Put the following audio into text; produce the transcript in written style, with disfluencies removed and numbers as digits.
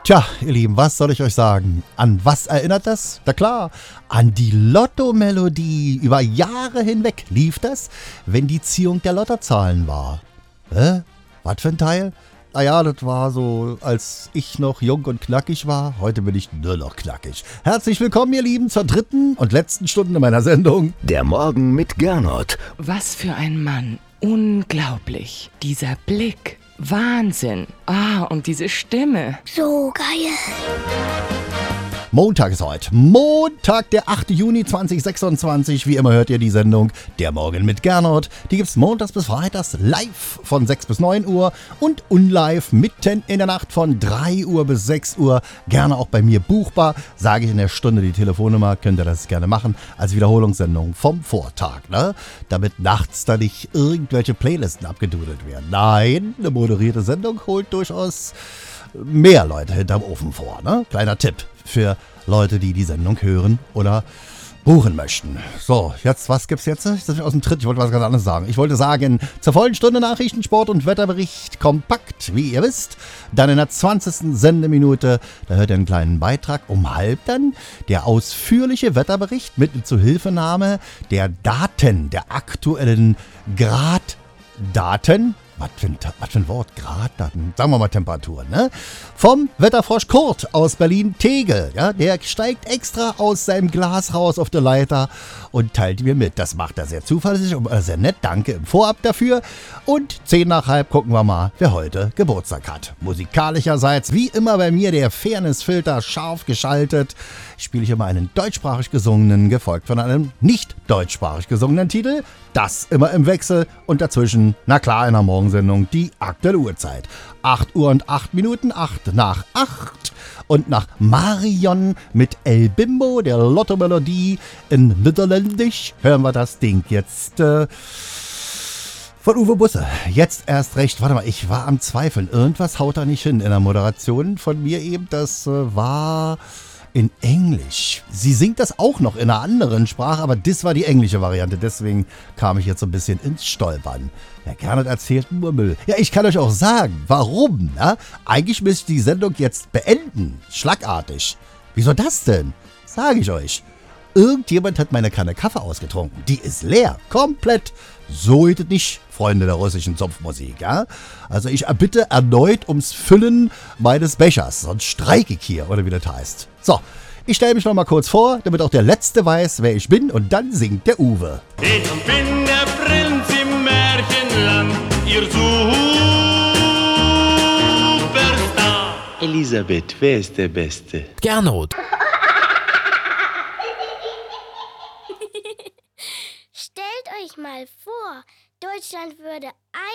Tja, ihr Lieben, was soll ich euch sagen? An was erinnert das? Na klar, an die Lotto-Melodie. Über Jahre hinweg lief das, wenn die Ziehung der Lottozahlen war. Hä? Was für ein Teil? Naja, das war so, als ich noch jung und knackig war. Heute bin ich nur noch knackig. Herzlich willkommen, ihr Lieben, zur dritten und letzten Stunde meiner Sendung. Der Morgen mit Gernot. Was für ein Mann. Unglaublich. Dieser Blick. Wahnsinn. Und diese Stimme. So geil. Montag ist heute. Montag, der 8. Juni 2026. Wie immer hört ihr die Sendung Der Morgen mit Gernot. Die gibt's montags bis freitags live von 6 bis 9 Uhr und unlive mitten in der Nacht von 3 Uhr bis 6 Uhr. Gerne auch bei mir buchbar. Sage ich in der Stunde die Telefonnummer, könnt ihr das gerne machen. Als Wiederholungssendung vom Vortag, ne? Damit nachts da nicht irgendwelche Playlisten abgedudelt werden. Nein, eine moderierte Sendung holt durchaus mehr Leute hinterm Ofen vor, ne? Kleiner Tipp für Leute, die die Sendung hören oder buchen möchten. So, jetzt, was gibt's jetzt? Ich bin aus dem Tritt, ich wollte was ganz anderes sagen. Ich wollte sagen, zur vollen Stunde Nachrichten, Sport und Wetterbericht kompakt, wie ihr wisst. Dann in der 20. Sendeminute, da hört ihr einen kleinen Beitrag. Um halb dann der ausführliche Wetterbericht mit Zuhilfenahme der Daten, der aktuellen Graddaten. Was für ein Wort? Graddaten. Sagen wir mal Temperaturen, ne? Vom Wetterfrosch Kurt aus Berlin-Tegel. Ja, der steigt extra aus seinem Glas raus auf der Leiter und teilt mir mit. Das macht er sehr zuverlässig und sehr nett. Danke im Vorab dafür. Und 10 nach halb gucken wir mal, wer heute Geburtstag hat. Musikalischerseits, wie immer bei mir, der Fairness-Filter scharf geschaltet. Spiele ich immer einen deutschsprachig gesungenen, gefolgt von einem nicht deutschsprachig gesungenen Titel. Das immer im Wechsel und dazwischen, na klar, in der Morgensendung die aktuelle Uhrzeit. 8 Uhr und 8 Minuten, 8 nach 8. Und nach Marion mit El Bimbo, der Lotto-Melodie in Niederländisch, hören wir das Ding jetzt von Uwe Busse. Jetzt erst recht, warte mal, ich war am Zweifeln. Irgendwas haut da nicht hin in der Moderation von mir eben. Das war in Englisch. Sie singt das auch noch in einer anderen Sprache, aber das war die englische Variante. Deswegen kam ich jetzt so ein bisschen ins Stolpern. Herr Gernot erzählt nur Müll. Ja, ich kann euch auch sagen, warum. Na? Eigentlich müsste ich die Sendung jetzt beenden. Schlagartig. Wieso das denn? Sage ich euch. Irgendjemand hat meine Kanne Kaffee ausgetrunken. Die ist leer. Komplett. So geht es nicht, Freunde der russischen Zupfmusik, ja? Also ich erbitte erneut ums Füllen meines Bechers, sonst streike ich hier, oder wie das heißt. So, ich stelle mich noch mal kurz vor, damit auch der Letzte weiß, wer ich bin, und dann singt der Uwe. Ich bin der Prinz im Märchenland, ihr Superstar. Elisabeth, wer ist der Beste? Gernot. Stellt euch mal vor, Deutschland würde